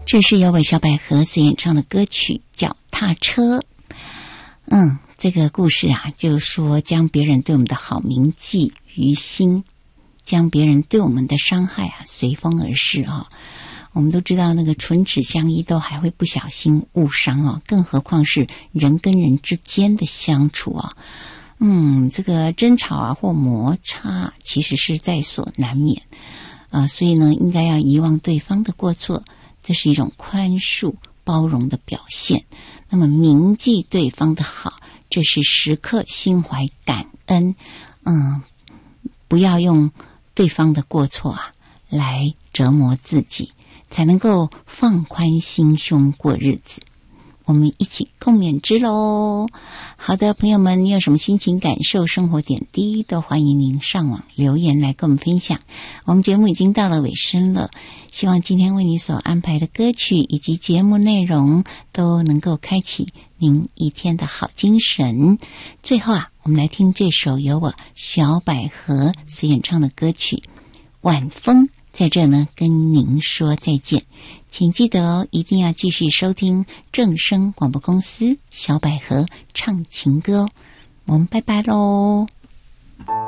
这是由韦小百合所演唱的歌曲《脚踏车》。这个故事啊，就是说将别人对我们的好铭记于心，将别人对我们的伤害啊随风而逝啊。我们都知道那个唇齿相依都还会不小心误伤啊，更何况是人跟人之间的相处啊。这个争吵啊或摩擦其实是在所难免所以呢，应该要遗忘对方的过错，这是一种宽恕包容的表现。那么铭记对方的好，这是时刻心怀感恩。不要用对方的过错啊来折磨自己，才能够放宽心胸过日子。我们一起共勉之咯。好的，朋友们，你有什么心情感受、生活点滴，都欢迎您上网留言来跟我们分享。我们节目已经到了尾声了，希望今天为你所安排的歌曲以及节目内容都能够开启您一天的好精神。最后啊，我们来听这首由我小百合所演唱的歌曲《晚风》，在这呢跟您说再见。请记得哦，一定要继续收听正声广播公司小百合唱情歌哦。我们拜拜喽。